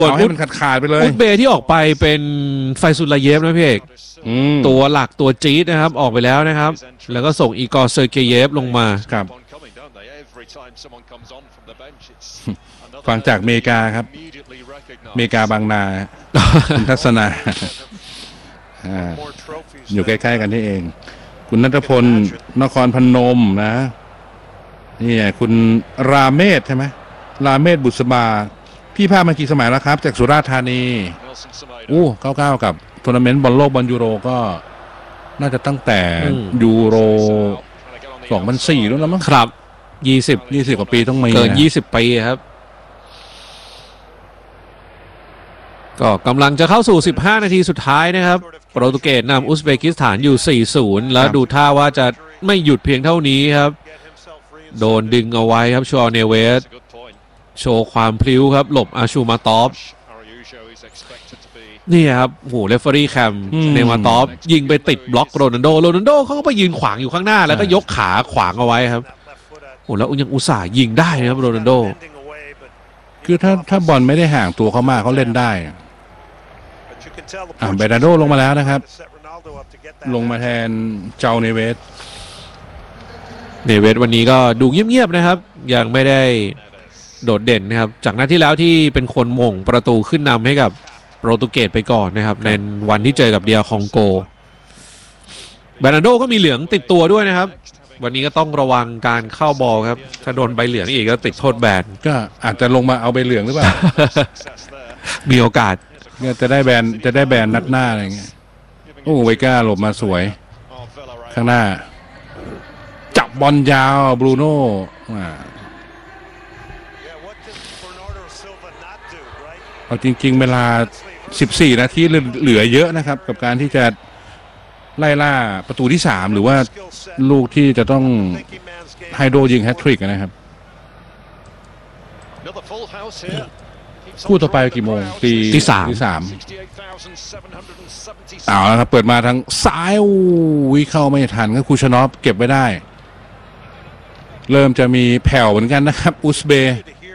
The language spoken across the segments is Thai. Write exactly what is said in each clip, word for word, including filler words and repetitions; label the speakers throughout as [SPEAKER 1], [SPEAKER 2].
[SPEAKER 1] เอาให้มันขาดขาดไปเลย
[SPEAKER 2] อุซเบย์ที่ออกไปเป็นไฟซุลลาเยฟนะพี่เอกตัวหลักตัวจี๊ดนะครับออกไปแล้วนะครับแล้วก็ส่งอีกอร์เซอร์เกเยฟลงมา
[SPEAKER 1] ครับฟังจากเมกาครับเมกาบางนาคุณทัศนาอยู่ใกล้ๆกันที่เองคุณณัฐพลนครพนมนะนี่คุณราเมศใช่ไหมราเมศบุษบาพี่พามากี่สมัยแล้วครับจากสุราษฎร์ธานีอู้เก้าเก้ากับทัวร์นาเมนต์บอลโลกบอลยูโรก็น่าจะตั้งแต่ยูโรสองพันสี่แล้วมั้ง
[SPEAKER 2] ครับยี่สิบ
[SPEAKER 1] ยี่สิบกว่าปีต้องมี
[SPEAKER 2] เกินยี่สิบปีครับก็กำลังจะเข้าสู่สิบห้านาทีสุดท้ายนะครับโปรตุเกสนำอุซเบกิสถานอยู่ สี่ศูนย์ แล้วดูท่าว่าจะไม่หยุดเพียงเท่านี้ครับโดนดึงเอาไว้ครับชอเนเวสโชว์ความพลิ้วครับหลบอาชูมาตอฟนี่ครับโหเรฟเฟอรี่แคมเนมาตอฟยิงไปติดบล็อกโรนัลโดโรนัลโดเขาก็ไปยืนขวางอยู่ข้างหน้าแล้วก็ยกขาขวางเอาไว้ครับโอ้แล้วยังอุตส่าห์ยิงได้นะครับโรนัลโด
[SPEAKER 1] คือถ้าถ้าบอลไม่ได้ห่างตัวเขามากเขาเล่นได้อ่าเบรนาโดลงมาแล้วนะครับลงมาแทนเจ้าเนเวส
[SPEAKER 2] เนเวสวันนี้ก็ดูเงียบๆนะครับยังไม่ได้โดดเด่นนะครับจากนัดที่แล้วที่เป็นคนหม่งประตูขึ้นนำให้กับโปรตุเกสไปก่อนนะครับในวันที่เจอกับเดียคองโกเบรนาโดก็มีเหลืองติดตัวด้วยนะครับวันนี้ก็ต้องระวังการเข้าบอลครับถ้าโดนใบเหลืองอีกก็ติดโทษแบน
[SPEAKER 1] ก็อาจจะลงมาเอาใบเหลืองหรือเปล่า
[SPEAKER 2] มีโอกาส
[SPEAKER 1] เนี่ยจะได้แบนจะได้แบนนัดหน้าอะไรเงี้ยโอ้เวก้าหลบมาสวยข้างหน้าจับบอลยาวบรูโน่เอาจริงๆเวลาสิบสี่นาทีเหลือเยอะนะครับกับการที่จะไล่ล่าประตูที่สามหรือว่าลูกที่จะต้องไฮโดรยิงแฮตทริกนะครับคู่ต่อไปกี่โมงตี
[SPEAKER 2] ที่สาม
[SPEAKER 1] ที่สามเอาแล้วครับเปิดมาทางซ้ายวิ่งเข้าไม่ทันก็คูชานอฟเก็บไว้ได้เริ่มจะมีแผ่วเหมือนกันนะครับอุซเบย์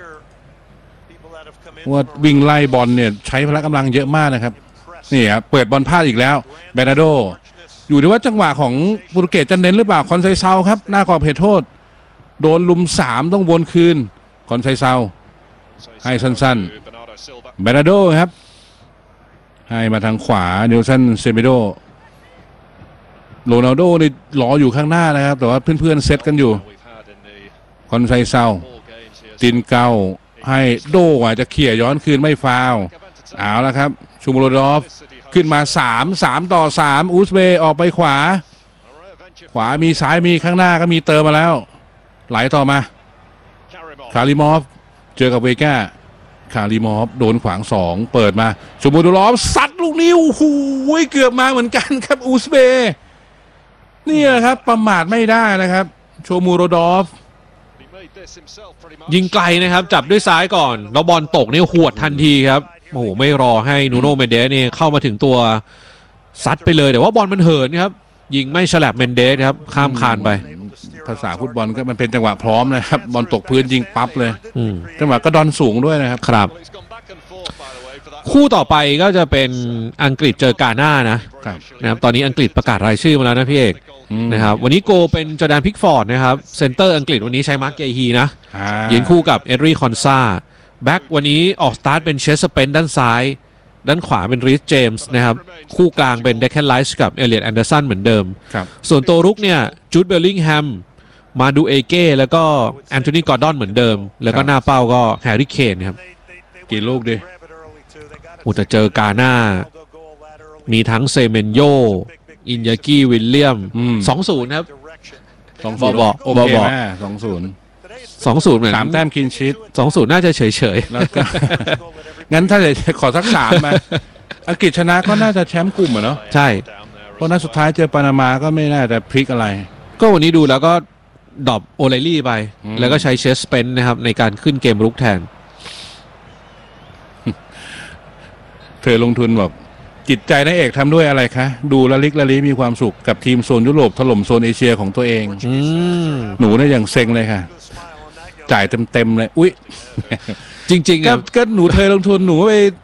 [SPEAKER 1] ว่าวิ่งไล่บอลเนี่ยใช้พละกำลังเยอะมากนะครับนี่ครับเปิดบอลพลาดอีกแล้วเบรนาโดอยู่ที่ว่าจังหวะของโปรตุเกสจะเน้นหรือเปล่าคอนไซเซาครับหน้ากรอบเขตโทษโดนลุมสามต้องวนคืนคอนไซเซาให้สั้นๆเบรนาโดครับให้มาทางขวาเนลสันเซเมโดโรนัลโดนี่รออยู่ข้างหน้านะครับแต่ว่าเพื่อนๆเซตกันอยู่คอนไซเซาตินเกาให้โดว่าจะเขี่ยย้อนคืนไม่ฟาวเอาแล้วครับชูโมโรดอฟขึ้นมาสาม สามต่อสามอุซเบย์ออกไปขวาขวามีซ้ายมีข้างหน้าก็มีเติมมาแล้วไหลต่อมาคาริมอฟเจอกับเวก้าคาริมอฟโดนขวางสองเปิดมาชูโมโรดอฟซัดลูกนิ้วหูยเกือบมาเหมือนกันครับอุซเบย์นี่แหละครับประมาทไม่ได้นะครับโชมูโรดอฟ
[SPEAKER 2] ยิงไกลนะครับจับด้วยซ้ายก่อนแล้วบอลตกนี่หวดทันทีครับโอ้โหไม่รอให้นูโน่เมนเดสนี่เข้ามาถึงตัวซัดไปเลยแต่ว่าบอลมันเหินครับยิงไม่ฉลับเมนเดสครับข้ามคานไป
[SPEAKER 1] ภาษาฟุตบอลก็มันเป็นจังหวะพร้อมนะครับบอลตกพื้นยิงปั๊บเลยจังหวะก็ดอนสูงด้วยนะครับ
[SPEAKER 2] ครับคู่ต่อไปก็จะเป็นอังกฤษเจอกาน่านะนะครับตอนนี้อังกฤษประกาศรายชื่อมาแล้วนะพี่เอกนะครับวันนี้โกเป็นจอร์แดนพิกฟอร์ดนะครับเซนเตอร์อังกฤษวันนี้ใช้มาร์คเกฮีนะยืนคู่กับเอดรีคอนซาแบ็กวันนี้ออกสตาร์ทเป็นเชสเปนด้านซ้ายด้านขวาเป็นรีสเจมส์นะครับคู่กลางเป็นเดคแคนไลส์กับเอเลียตแอนเดอร์สันเหมือนเดิมส่วนตัวรุกเนี่ยจูดเบลลิงแฮมมาดูเอเก้แล้วก็แอนโทนีกอร์ดอนเหมือนเดิมแล้วก็หน้าเป้าก็แฮร์รี่เคนครับ
[SPEAKER 1] กี่ลูกดิ
[SPEAKER 2] อุตเจอกาน่ามีทั้งเซเมนโยอินยากิวิลเลียม สองศูนย์ ครับ
[SPEAKER 1] สองศูนย์บอกโอเคไหมสองศูนย์
[SPEAKER 2] สองศูนย์เหมือน
[SPEAKER 1] สามแต้มคินชิต
[SPEAKER 2] สองศูนย์น่าจะเฉยเฉย
[SPEAKER 1] งั้นถ้าจะขอสักสามมาอังกฤษชนะก็น่าจะแชมป์กลุ่มอ่ะเนาะ
[SPEAKER 2] ใช่
[SPEAKER 1] เพราะนัดสุดท้ายเจอปานามาก็ไม่น่าจะพลิกอะไร
[SPEAKER 2] ก็วันนี้ดูแล้วก็ดรอปโอไลลี่ไปแล้วก็ใช้เชสเปนนะครับในการขึ้นเกมรุกแทน
[SPEAKER 1] เธอลงทุนแบบจิตใจนักเอกทำด้วยอะไรคะดูละลิกละลีมีความสุขกับทีมโซนยุโรปถล่มโซนเอเชียของตัวเองหนูเนี่ยอย่างเซ็งเลยค่ะจ่ายเต็มๆเลยอุ๊ย
[SPEAKER 2] จริงๆ
[SPEAKER 1] ก็หนูเธอลงทุนหนูไป